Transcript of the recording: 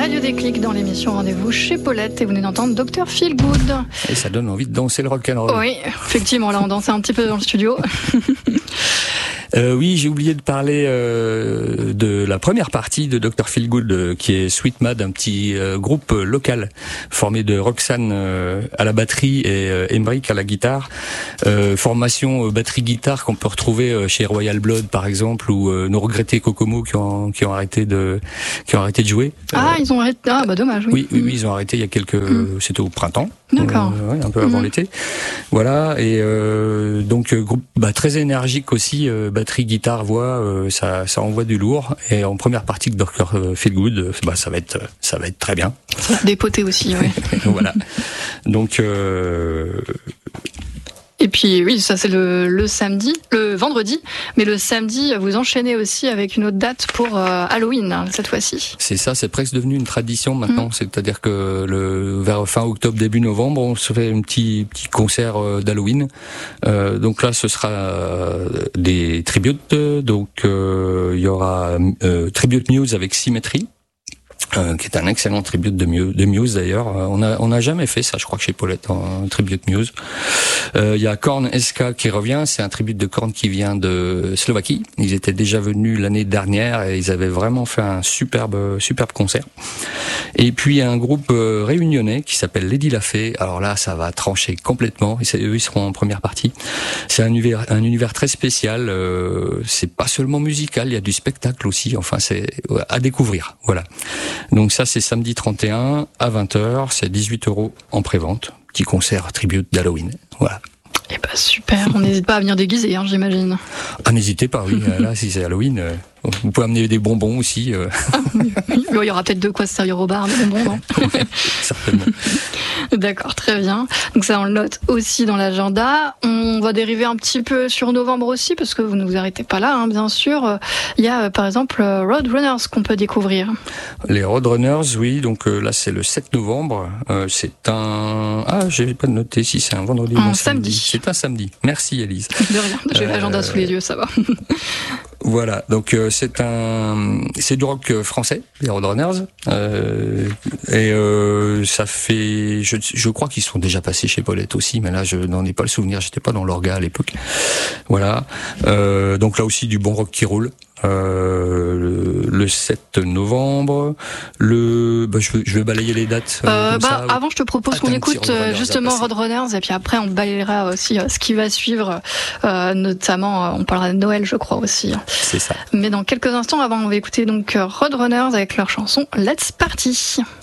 Radio Déclic dans l'émission Rendez-vous chez Paulette et vous venez d'entendre Dr Feelgood. Et ça donne envie de danser le rock'n'roll. Oui, effectivement, là on dansait un petit peu dans le studio. Oui, j'ai oublié de parler de la première partie de Dr Feelgood, qui est Sweet Mad, un petit groupe local formé de Roxane à la batterie et Emric à la guitare. Formation batterie-guitare qu'on peut retrouver chez Royal Blood par exemple, ou nos regrettés Kokomo qui ont arrêté de jouer. Ah, ils ont arrêté. Ah bah dommage. Oui, oui, ils ont arrêté il y a c'était au printemps. D'accord. Un peu avant l'été. Voilà, et donc groupe très énergique aussi, batterie, guitare, voix, ça envoie du lourd. Et en première partie de Dr Feelgood, ça va être très bien. Ça va dépoter aussi, ouais. Voilà. Donc et puis oui, ça c'est le vendredi, mais le samedi vous enchaînez aussi avec une autre date pour Halloween cette fois-ci. C'est ça, c'est presque devenu une tradition maintenant. C'est-à-dire que vers fin octobre, début novembre, on se fait un petit concert d'Halloween. Donc là, ce sera des tributes. Donc il y aura Tribute Muse avec Symétrie. Qui est un excellent tribute de Muse d'ailleurs. On n'a jamais fait ça, je crois que chez Paulette, un tribute Muse. Il y a Korn SK qui revient, c'est un tribute de Korn qui vient de Slovaquie. Ils étaient déjà venus l'année dernière et ils avaient vraiment fait un superbe concert. Et puis un groupe réunionnais qui s'appelle Lady Lafay. Alors là, ça va trancher complètement. Eux, ils seront en première partie. C'est un univers très spécial. C'est pas seulement musical, il y a du spectacle aussi. Enfin, c'est à découvrir. Voilà. Donc ça, c'est samedi 31 à 20h, c'est 18 € en prévente. Petit concert tribute d'Halloween. Voilà. Eh ben super, on n'hésite pas à venir déguiser, j'imagine. Ah, n'hésitez pas, oui. Là, si c'est Halloween, vous pouvez amener des bonbons aussi. Oui. Il y aura peut-être de quoi se servir au bar, des bonbons, non? Ouais, certainement. D'accord, très bien. Donc ça, on le note aussi dans l'agenda. On va dériver un petit peu sur novembre aussi, parce que vous ne vous arrêtez pas là, bien sûr. Il y a, par exemple, Roadrunners qu'on peut découvrir. Les Roadrunners, oui. Donc là, c'est le 7 novembre. C'est un... Ah, j'ai pas noté si c'est un vendredi ou un samedi. C'est un samedi. Merci, Élise. De rien, j'ai l'agenda sous les yeux, ça va. Voilà, donc c'est du rock français, les Roadrunners, et ça fait, je crois qu'ils sont déjà passés chez Paulette aussi, mais là je n'en ai pas le souvenir, j'étais pas dans l'orga à l'époque. Voilà, donc là aussi du bon rock qui roule. Le 7 novembre, je vais balayer les dates. Avant, je te propose qu'on écoute justement Roadrunners et puis après on balayera aussi ce qui va suivre, notamment on parlera de Noël, je crois aussi. C'est ça. Mais dans quelques instants, avant, on va écouter donc Roadrunners avec leur chanson Let's Party.